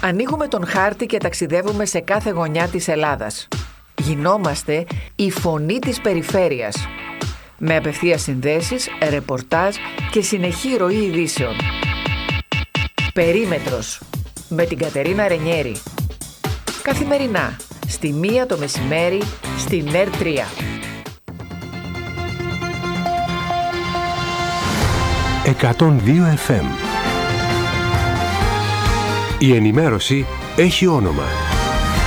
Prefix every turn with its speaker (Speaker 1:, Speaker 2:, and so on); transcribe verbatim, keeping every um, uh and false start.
Speaker 1: Ανοίγουμε τον χάρτη και ταξιδεύουμε σε κάθε γωνιά της Ελλάδας. Γινόμαστε η φωνή της περιφέρειας. Με απευθείας συνδέσεις, ρεπορτάζ και συνεχή ροή ειδήσεων. Περίμετρος με την Κατερίνα Ρενιέρη. Καθημερινά, στη μία το μεσημέρι, στην ΕΡ τρία.
Speaker 2: εκατόν δύο εφ εμ. Η ενημέρωση έχει όνομα.